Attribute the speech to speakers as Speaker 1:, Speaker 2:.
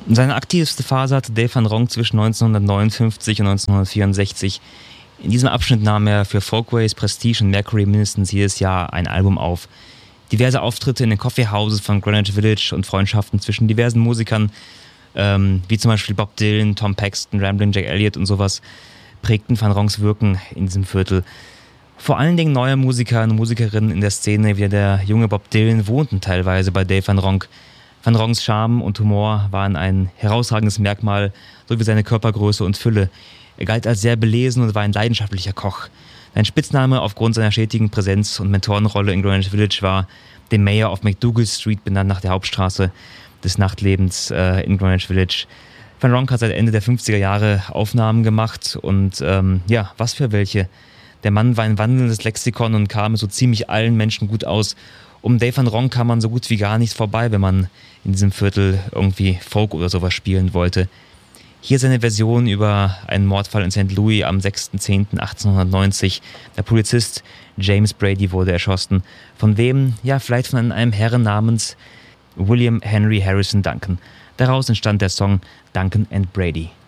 Speaker 1: Seine aktivste Phase hatte Dave Van Ronk zwischen 1959 und 1964. In diesem Abschnitt nahm er für Folkways, Prestige und Mercury mindestens jedes Jahr ein Album auf. Diverse Auftritte in den Coffeehouses von Greenwich Village und Freundschaften zwischen diversen Musikern, wie zum Beispiel Bob Dylan, Tom Paxton, Ramblin' Jack Elliott und sowas, prägten Van Ronks Wirken in diesem Viertel. Vor allen Dingen neue Musiker und Musikerinnen in der Szene, wie der junge Bob Dylan, wohnten teilweise bei Dave Van Ronk. Van Ronks Charme und Humor waren ein herausragendes Merkmal, sowie seine Körpergröße und Fülle. Er galt als sehr belesen und war ein leidenschaftlicher Koch. Sein Spitzname aufgrund seiner stetigen Präsenz und Mentorenrolle in Greenwich Village war der Mayor of McDougal Street, benannt nach der Hauptstraße des Nachtlebens in Greenwich Village. Van Ronk hat seit Ende der 50er Jahre Aufnahmen gemacht und was für welche. Der Mann war ein wandelndes Lexikon und kam so ziemlich allen Menschen gut aus. Um Dave Van Ronk kam man so gut wie gar nicht vorbei, wenn man in diesem Viertel irgendwie Folk oder sowas spielen wollte. Hier seine Version über einen Mordfall in St. Louis am 6.10.1890. Der Polizist James Brady wurde erschossen. Von wem? Ja, vielleicht von einem Herren namens William Henry Harrison Duncan. Daraus entstand der Song Duncan and Brady.